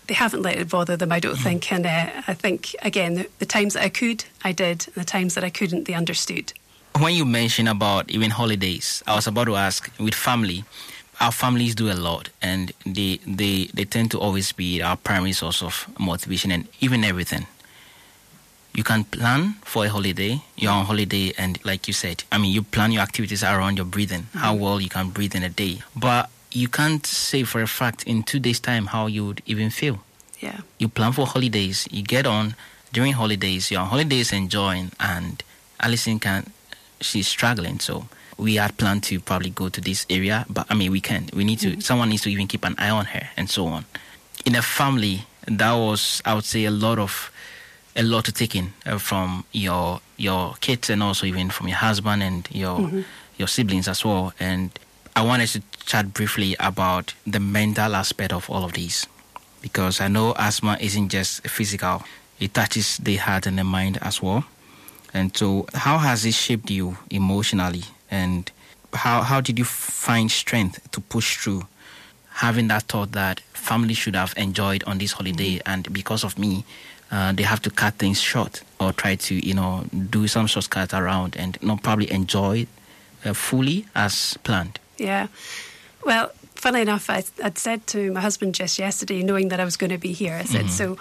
they haven't let it bother them, I don't think. And I think, again, the times that I could, I did. And the times that I couldn't, they understood. When you mention about even holidays, I was about to ask, with family, our families do a lot, and they tend to always be our primary source of motivation and even everything. You can plan for a holiday, you're on holiday, and like you said, I mean, you plan your activities around your breathing, how well you can breathe in a day. But you can't say for a fact in 2 days' time how you would even feel. Yeah. You plan for holidays, you get on during holidays, you're on holidays enjoying, and Alison she's struggling, so we had planned to probably go to this area, but I mean, we can't. We need to, someone needs to even keep an eye on her and so on. In a family, that was, I would say, a lot to take in from your kids and also even from your husband and your siblings as well. And I wanted to chat briefly about the mental aspect of all of these, because I know asthma isn't just physical. It touches the heart and the mind as well. And so how has it shaped you emotionally? And how did you find strength to push through having that thought that family should have enjoyed on this holiday, and because of me, they have to cut things short or try to, do some shortcut around and not probably enjoy fully as planned? Yeah. Well, funnily enough, I'd said to my husband just yesterday, knowing that I was going to be here, I said, so,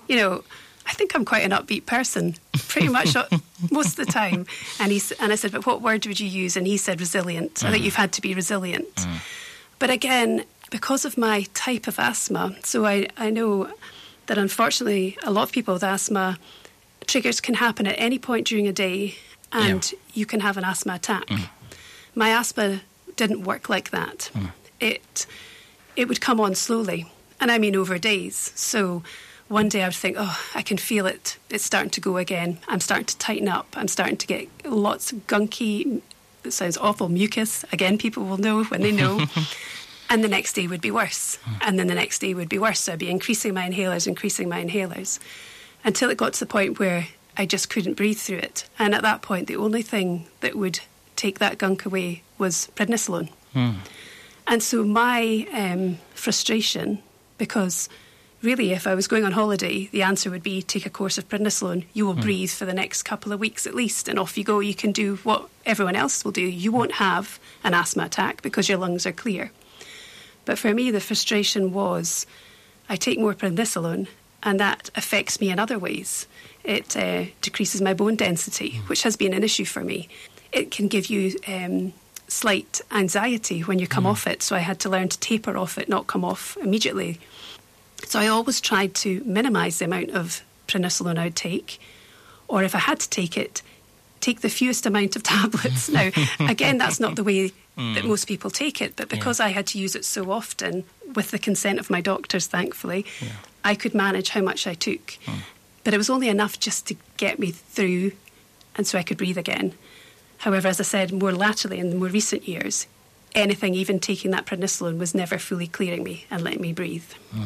I think I'm quite an upbeat person, pretty much most of the time. And I said, but what word would you use? And he said resilient. I think you've had to be resilient. But again, because of my type of asthma, so I know that unfortunately a lot of people with asthma, triggers can happen at any point during a day, and you can have an asthma attack. My asthma didn't work like that. It would come on slowly, and I mean over days. So one day I would think, I can feel it. It's starting to go again. I'm starting to tighten up. I'm starting to get lots of gunky, it sounds awful, mucus. Again, people will know when they know. And the next day would be worse. And then the next day would be worse. So I'd be increasing my inhalers, until it got to the point where I just couldn't breathe through it. And at that point, the only thing that would take that gunk away was prednisolone. And so my frustration, because really, if I was going on holiday, the answer would be take a course of prednisolone. You will breathe for the next couple of weeks at least, and off you go. You can do what everyone else will do. You won't have an asthma attack because your lungs are clear. But for me, the frustration was I take more prednisolone, and that affects me in other ways. It decreases my bone density, which has been an issue for me. It can give you slight anxiety when you come off it, so I had to learn to taper off it, not come off immediately. So I always tried to minimise the amount of prednisolone I would take, or if I had to take it, take the fewest amount of tablets. Now, again, that's not the way that most people take it, but because I had to use it so often, with the consent of my doctors, thankfully, I could manage how much I took. But it was only enough just to get me through, and so I could breathe again. However, as I said, more laterally in the more recent years, anything, even taking that prednisolone, was never fully clearing me and letting me breathe.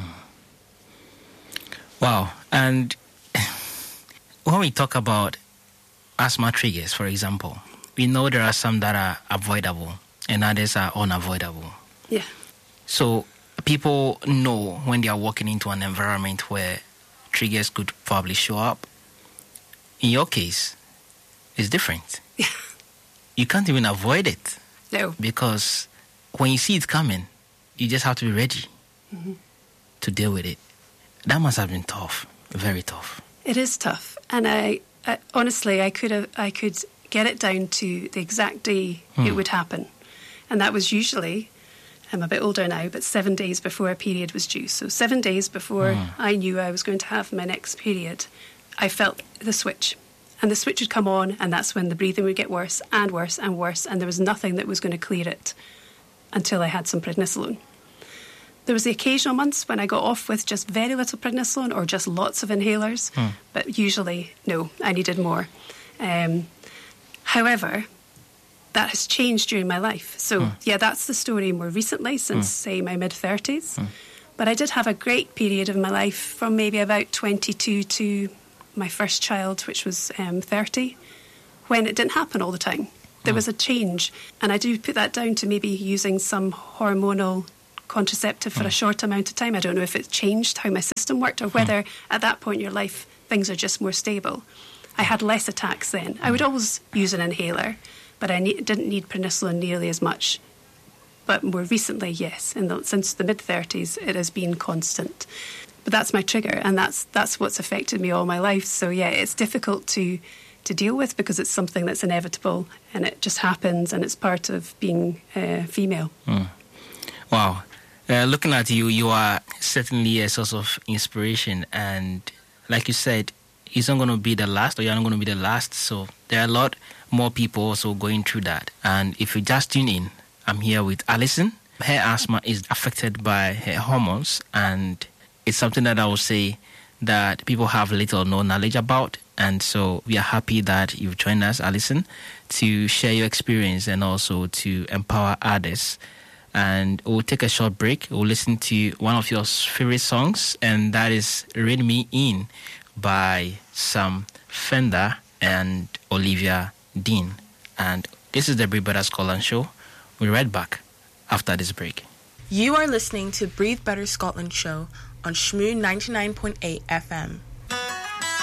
Wow. And when we talk about asthma triggers, for example, we know there are some that are avoidable and others are unavoidable. Yeah. So people know when they are walking into an environment where triggers could probably show up. In your case, it's different. Yeah. You can't even avoid it. No. Because when you see it coming, you just have to be ready to deal with it. That must have been tough, very tough. It is tough, and I honestly, I could get it down to the exact day it would happen, and that was usually, I'm a bit older now, but 7 days before a period was due. So 7 days before I knew I was going to have my next period, I felt the switch, and the switch would come on, and that's when the breathing would get worse and worse and worse, and there was nothing that was going to clear it until I had some prednisolone. There was the occasional months when I got off with just very little prednisolone or just lots of inhalers, but usually, no, I needed more. However, that has changed during my life. So, that's the story more recently, since, say, my mid-30s. But I did have a great period of my life from maybe about 22 to my first child, which was 30, when it didn't happen all the time. There was a change, and I do put that down to maybe using some hormonal contraceptive for a short amount of time. I don't know if it changed how my system worked or whether at that point in your life things are just more stable. I had less attacks then. I would always use an inhaler, but I didn't need prednisolone nearly as much. But more recently, yes, since the mid-30s, it has been constant. But that's my trigger, and that's what's affected me all my life. So yeah, it's difficult to deal with because it's something that's inevitable and it just happens, and it's part of being female. Wow. Looking at you, you are certainly a source of inspiration, and like you said, it's not going to be the last, or you're not going to be the last. So there are a lot more people also going through that. And if you just tune in, I'm here with Alison. Her asthma is affected by her hormones, and it's something that I would say that people have little or no knowledge about. And so we are happy that you've joined us, Alison, to share your experience and also to empower others. And we'll take a short break. We'll listen to one of your favorite songs, and that is Rein Me In by Sam Fender and Olivia Dean. And this is the Breathe Better Scotland Show. We'll be right back after this break. You are listening to Breathe Better Scotland Show on Shmoo 99.8 FM.